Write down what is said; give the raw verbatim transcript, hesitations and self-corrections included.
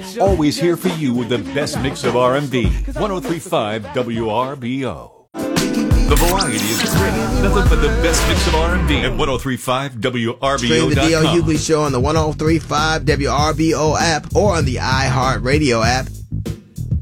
Always here for you with the best mix of R and B. one oh three point five W R B O. The variety is great. Nothing but the best mix of R and B at one oh three point five W R B O dot com. Stream the D L Hughley Show on the one oh three point five W R B O app or on the iHeartRadio app.